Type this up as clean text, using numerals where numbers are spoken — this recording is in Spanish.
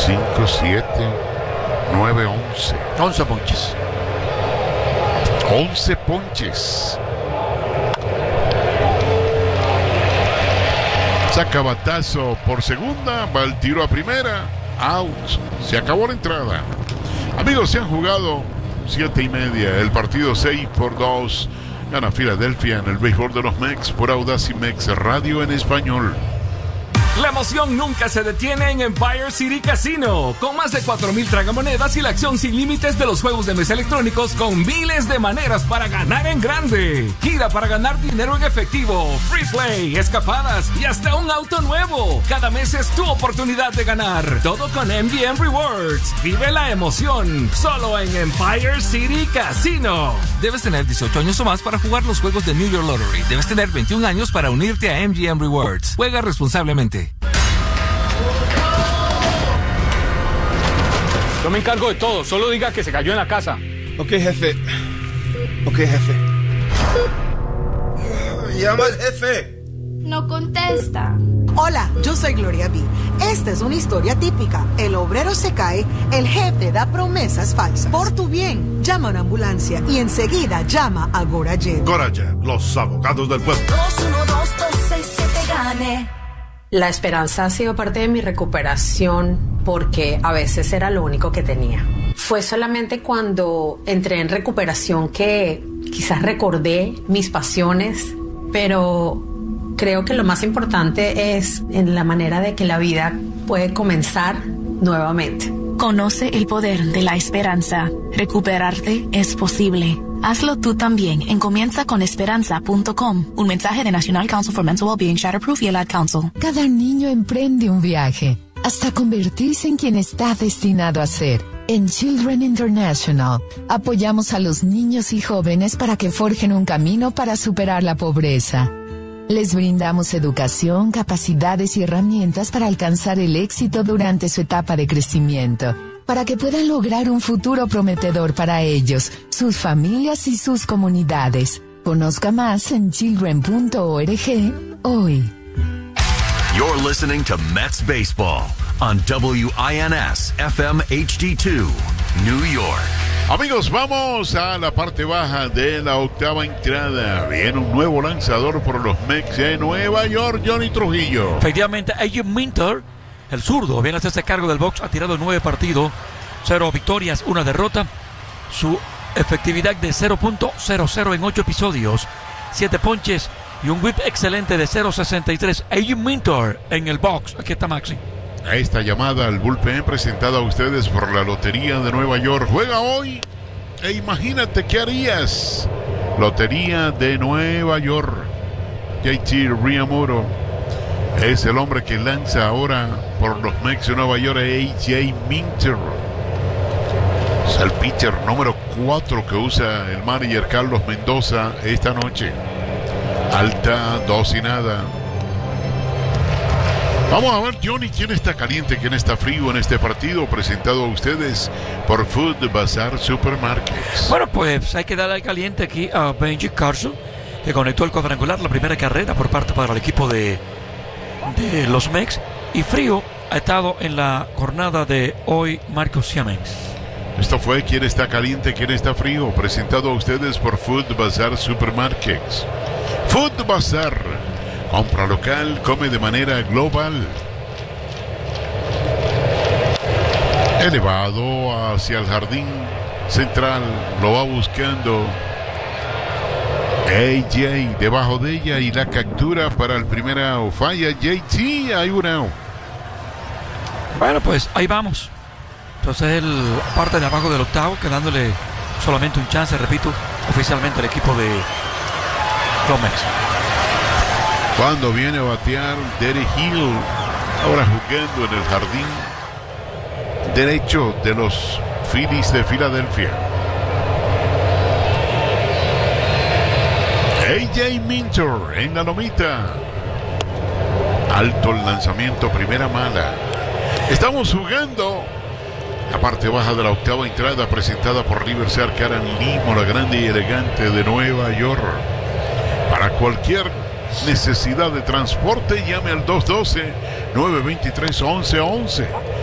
5, 7, 9, 11. 11 ponches. 11 ponches. Saca batazo por segunda, va el tiro a primera, out, se acabó la entrada. Amigos, se han jugado 7:30, el partido 6-2, gana Filadelfia en el béisbol de los Mex por Audacy Mex Radio en español. La emoción nunca se detiene en Empire City Casino. Con más de 4,000 tragamonedas y la acción sin límites de los juegos de mesa electrónicos con miles de maneras para ganar en grande. Gira para ganar dinero en efectivo, free play, escapadas y hasta un auto nuevo. Cada mes es tu oportunidad de ganar. Todo con MGM Rewards. Vive la emoción solo en Empire City Casino. Debes tener 18 años o más para jugar los juegos de New York Lottery. Debes tener 21 años para unirte a MGM Rewards. Juega responsablemente. Yo me encargo de todo, solo diga que se cayó en la casa. Ok, jefe. Llama al jefe. No contesta. Hola, yo soy Gloria B. Esta es una historia típica. El obrero se cae, el jefe da promesas falsas. Por tu bien, llama a una ambulancia y enseguida llama a Gorajet. Gorajet, los abogados del pueblo. 212-267-GANE. La esperanza ha sido parte de mi recuperación porque a veces era lo único que tenía. Fue solamente cuando entré en recuperación que quizás recordé mis pasiones, pero creo que lo más importante es en la manera de que la vida puede comenzar nuevamente. Conoce el poder de la esperanza. Recuperarte es posible. Hazlo tú también en comienzaconesperanza.com. Un mensaje de National Council for Mental Wellbeing, Shatterproof y el Ad Council. Cada niño emprende un viaje hasta convertirse en quien está destinado a ser. En Children International, apoyamos a los niños y jóvenes para que forjen un camino para superar la pobreza. Les brindamos educación, capacidades y herramientas para alcanzar el éxito durante su etapa de crecimiento, para que puedan lograr un futuro prometedor para ellos, sus familias y sus comunidades. Conozca más en children.org hoy. You're listening to Mets Baseball on WINS FM HD2, New York. Amigos, vamos a la parte baja de la octava entrada. Viene un nuevo lanzador por los Mets de Nueva York, Johnny Trujillo. Efectivamente, A.J. Minter, el zurdo, viene a hacerse cargo del box, ha tirado 9 partidos, 0 victorias, 1 derrota. Su efectividad de 0.00 en 8 episodios, 7 ponches y un whip excelente de 0.63. A.J. Minter en el box. Aquí está Maxi. A esta llamada al bullpen presentada a ustedes por la Lotería de Nueva York. Juega hoy e imagínate qué harías. Lotería de Nueva York. JT Realmuto es el hombre que lanza ahora por los Mets de Nueva York, A.J. Minter. Es el pitcher número 4 que usa el manager Carlos Mendoza esta noche. Alta, 2-0. Vamos a ver, Johnny, quién está caliente, quién está frío en este partido, presentado a ustedes por Food Bazaar Supermarkets. Bueno, pues hay que darle al caliente aquí a Benji Carson, que conectó el cuadrangular, la primera carrera por parte para el equipo de los Mets. Y frío ha estado en la jornada de hoy Marcus Siemens. Esto fue Quién está caliente, quién está frío, presentado a ustedes por Food Bazaar Supermarkets. Food Bazaar. Compra local, come de manera global. Elevado hacia el jardín central, lo va buscando AJ debajo de ella y la captura para el primer out. Falla JT, hay un out. Bueno, pues ahí vamos. Entonces el parte de abajo del octavo, quedándole solamente un chance, repito, oficialmente el equipo de los Mets. Cuando viene a batear Derek Hill, ahora jugando en el jardín derecho de los Phillies de Filadelfia. A.J. Minter en la lomita. Alto el lanzamiento, primera mala. Estamos jugando la parte baja de la octava entrada, presentada por Riverside Karen Limo, la grande y elegante de Nueva York. Para cualquier necesidad de transporte, llame al 212-923-1111.